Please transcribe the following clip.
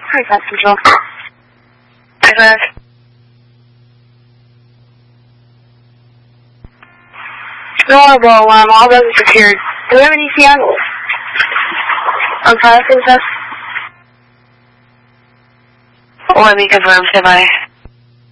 Hi, Fast Control. Hi, Fast. Normal, all those are secured. Do we have any ECS? On Fast and stuff? Let me confirm, stand by.